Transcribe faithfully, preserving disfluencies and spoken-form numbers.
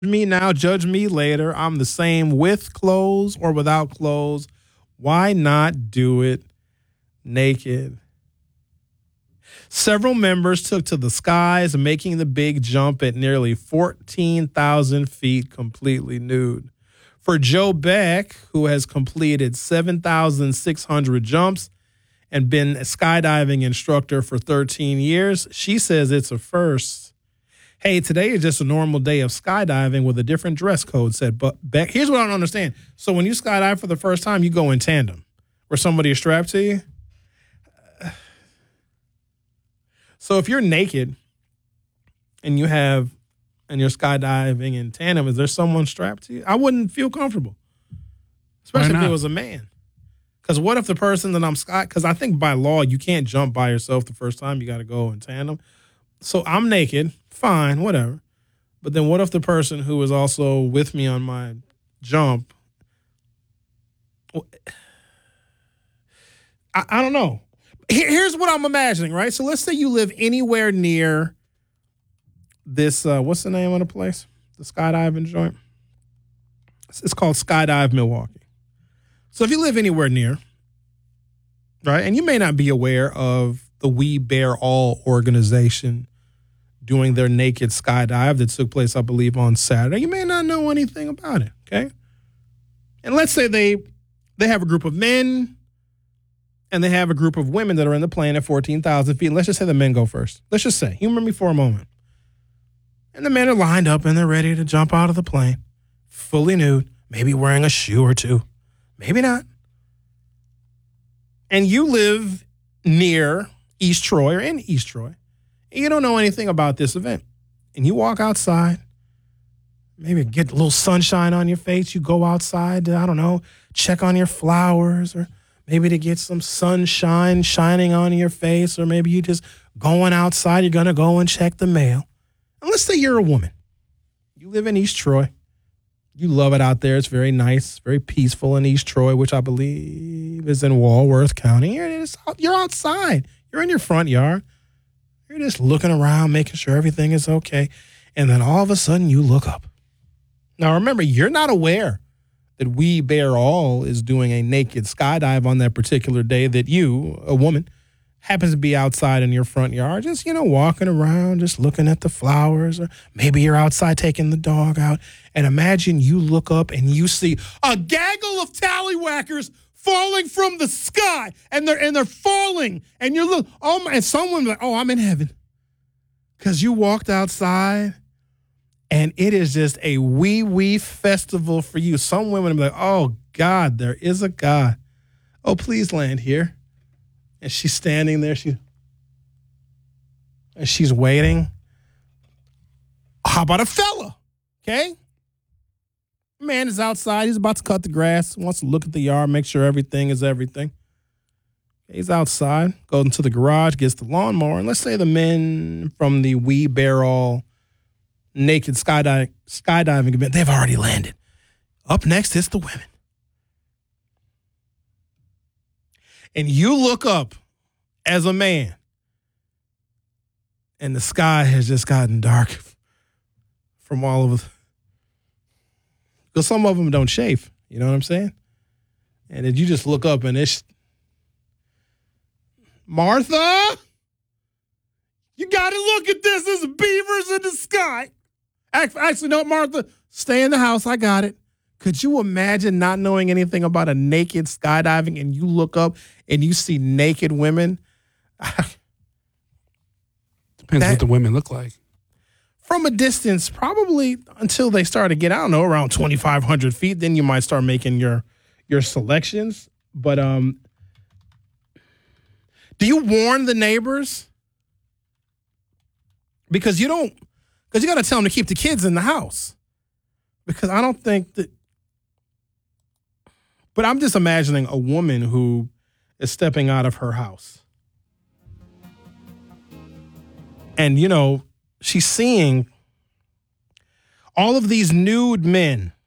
Me now, judge me later. I'm the same with clothes or without clothes. Why not do it naked? Several members took to the skies, making the big jump at nearly fourteen thousand feet completely nude. For Joe Beck, who has completed seven thousand six hundred jumps and been a skydiving instructor for thirteen years, she says it's a first. Hey, today is just a normal day of skydiving with a different dress code, said Beck. Here's what I don't understand. So when you skydive for the first time, you go in tandem where somebody is strapped to you? So if you're naked and you have, and you're skydiving in tandem, is there someone strapped to you? I wouldn't feel comfortable, especially if it was a man. Because what if the person that I'm sky, because I think by law, you can't jump by yourself the first time. You got to go in tandem. So I'm naked, fine, whatever. But then what if the person who is also with me on my jump, I, I don't know. Here's what I'm imagining, right? So let's say you live anywhere near this, uh, what's the name of the place? The skydiving joint? It's called Skydive Milwaukee. So if you live anywhere near, right, and you may not be aware of the We Bear All organization doing their naked skydive that took place, I believe, on Saturday, you may not know anything about it, okay? And let's say they they have a group of men and they have a group of women that are in the plane at fourteen thousand feet. Let's just say the men go first. Let's just say, humor me for a moment. And the men are lined up and they're ready to jump out of the plane, fully nude, maybe wearing a shoe or two, maybe not. And you live near East Troy or in East Troy, and you don't know anything about this event. And you walk outside, maybe get a little sunshine on your face. You go outside to, I don't know, check on your flowers, or maybe to get some sunshine shining on your face, or maybe you just going outside, you're going to go and check the mail. And let's say you're a woman. You live in East Troy. You love it out there. It's very nice, very peaceful in East Troy, which I believe is in Walworth County. You're, you're outside. You're in your front yard. You're just looking around, making sure everything is okay. And then all of a sudden you look up. Now, remember, you're not aware that We Bear All is doing a naked skydive on that particular day that you, a woman, happens to be outside in your front yard, just, you know, walking around, just looking at the flowers, or maybe you're outside taking the dog out. And imagine you look up and you see a gaggle of tallywhackers falling from the sky, and they're and they're falling, and you're look, oh my, and someone's like, oh, I'm in heaven, because you walked outside. And it is just a wee wee festival for you. Some women are like, oh, God, there is a God. Oh, please land here. And she's standing there. She, and she's waiting. How about a fella? Okay. Man is outside. He's about to cut the grass. Wants to look at the yard, make sure everything is everything. He's outside, goes into the garage, gets the lawnmower. And let's say the men from the We Bear All naked skydiving, skydiving event, they've already landed. Up next, it's the women. And you look up as a man, and the sky has just gotten dark from all of it. Because some of them don't shave, you know what I'm saying? And then you just look up and it's, Martha, you got to look at this. There's beavers in the sky. Actually, no, Martha, stay in the house. I got it. Could you imagine not knowing anything about a naked skydiving, and you look up and you see naked women? Depends that, what the women look like. From a distance, probably until they start to get, I don't know, around twenty-five hundred feet. Then you might start making your your selections. But um, do you warn the neighbors? Because you don't. Because you got to tell them to keep the kids in the house. Because I don't think that. But I'm just imagining a woman who is stepping out of her house. And, you know, she's seeing all of these nude men